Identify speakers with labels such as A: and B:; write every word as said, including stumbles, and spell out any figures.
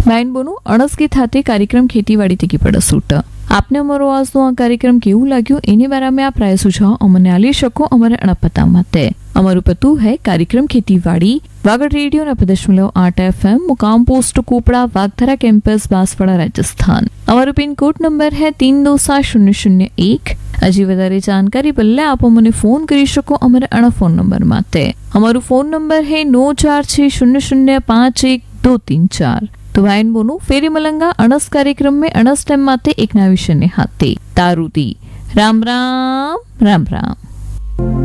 A: બેન બોનું અણસકી ખાતે કાર્યક્રમ ખેતીવાડી થી પડસૂટ આપને અમારો આજનો આ કાર્યક્રમ કેવું લાગ્યું એની બારામાં આપ રાય સુझाव અમને આલી શકો અમારે અણપતા માટે અમારું પતું है कार्यक्रम खेतीवाड़ी वागड़ रेडियो ना दशमलव आठ एफ एम मुकाम पोस्ट कोपड़ा वागधरा कैंपस बांसवाड़ा राजस्थान हमारो पिन कोड नंबर है तीन दो सात शून्य शून्य एक हजी वधारे जानकारी बदले आप अमने फोन करी शको अमरे अण फोन नंबर माटे हमारो फोन नंबर है नौ चार छह शून्य शून्य पांच एक दो तीन चार तो वाइन बोनो फेरी मलंगा अणस कार्यक्रम में अणस टाइम माटे एक ना विषय ने हाथे तारुदी राम राम राम राम।